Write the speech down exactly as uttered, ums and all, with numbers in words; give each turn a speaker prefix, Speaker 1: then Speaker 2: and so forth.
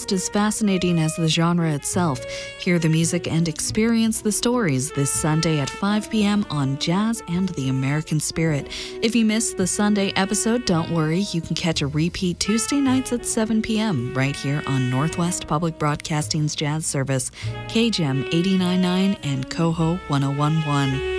Speaker 1: just as fascinating as the genre itself. Hear the music and experience the stories this Sunday at five p.m. on Jazz and the American Spirit. If you missed the Sunday episode, don't worry, you can catch a repeat Tuesday nights at seven p.m. right here on Northwest Public Broadcasting's Jazz Service, K G E M eighty-nine point nine and Coho one oh one point one.